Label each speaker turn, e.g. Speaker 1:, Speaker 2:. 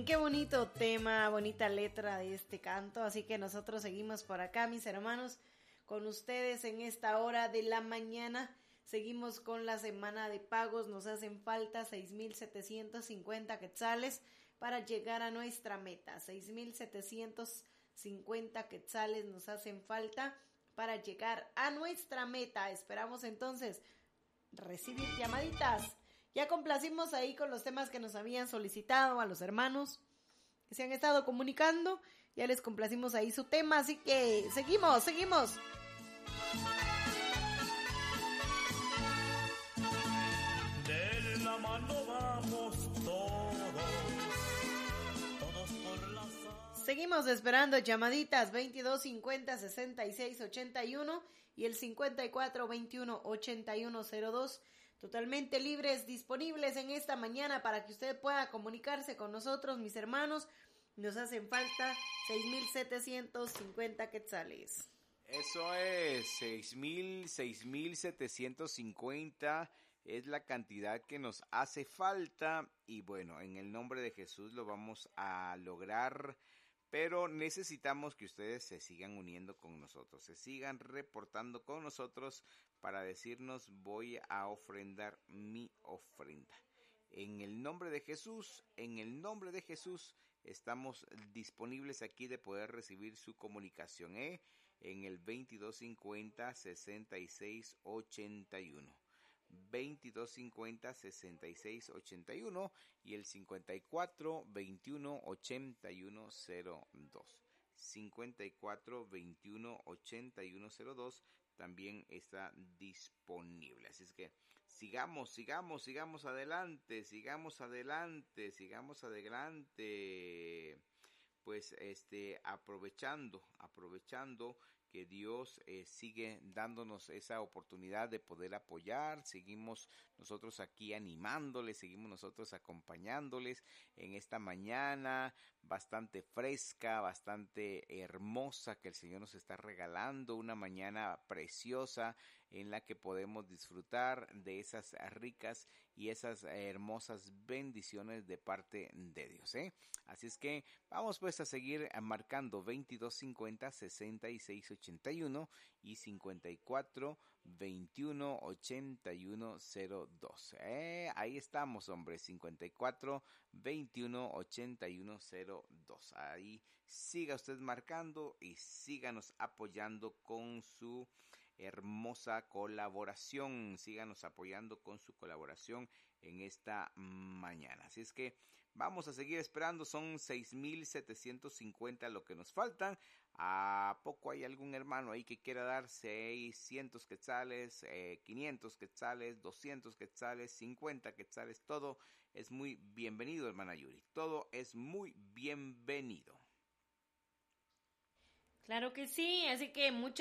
Speaker 1: qué bonito tema, bonita letra de este canto. Así que nosotros seguimos por acá, mis hermanos, con ustedes en esta hora de la mañana. Seguimos con la semana de pagos. Nos hacen falta 6,750 quetzales para llegar a nuestra meta. 6,750 quetzales nos hacen falta para llegar a nuestra meta. Esperamos entonces recibir llamaditas. Ya complacimos ahí con los temas que nos habían solicitado a los hermanos que se han estado comunicando. Ya les complacimos ahí su tema, así que seguimos.
Speaker 2: De la mano vamos todos por la
Speaker 1: Seguimos esperando llamaditas 2250-6681 y el 5421-8102. Totalmente libres, disponibles en esta mañana para que usted pueda comunicarse con nosotros, mis hermanos. Nos hacen falta 6,750 quetzales.
Speaker 3: Eso es, 6,750 es la cantidad que nos hace falta. Y bueno, en el nombre de Jesús lo vamos a lograr. Pero necesitamos que ustedes se sigan uniendo con nosotros, se sigan reportando con nosotros para decirnos: voy a ofrendar mi ofrenda. En el nombre de Jesús, estamos disponibles aquí de poder recibir su comunicación, en el 2250-6681. 2250-6681 y el 5421-8102. 5421-8102 también está disponible. Así es que sigamos adelante. Pues aprovechando que Dios sigue dándonos esa oportunidad de poder apoyar. Seguimos nosotros aquí animándoles, seguimos nosotros acompañándoles en esta mañana bastante fresca, bastante hermosa que el Señor nos está regalando, una mañana preciosa en la que podemos disfrutar de esas ricas y esas hermosas bendiciones de parte de Dios, Así es que vamos pues a seguir marcando 2250-6681 y 5421-8102. Ahí estamos, hombre, 5421-8102. Ahí siga usted marcando y síganos apoyando con su hermosa colaboración. Síganos apoyando con su colaboración en esta mañana. Así es que vamos a seguir esperando. Son 6,750 lo que nos faltan. ¿A poco hay algún hermano ahí que quiera dar 600 quetzales, 500 quetzales, 200 quetzales, 50 quetzales? Todo es muy bienvenido, hermana Yuri. Todo es muy bienvenido.
Speaker 1: Claro que sí, así que muchas